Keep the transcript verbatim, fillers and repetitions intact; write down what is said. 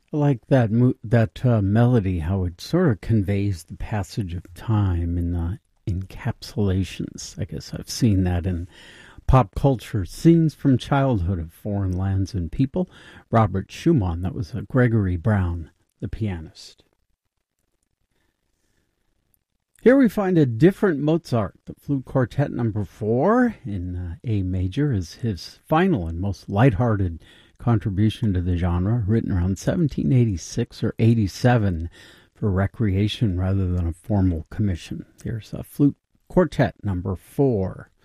I like that mo- that uh, melody, how it sort of conveys the passage of time in uh, encapsulations. I guess I've seen that in pop culture. Scenes from childhood of foreign lands and people. Robert Schumann, that was uh, Gregory Brown, the pianist. Here we find a different Mozart. The Flute Quartet number four in uh, A major is his final and most lighthearted contribution to the genre, written around seventeen eighty-six or eighty-seven for recreation rather than a formal commission. Here's a Flute Quartet number four.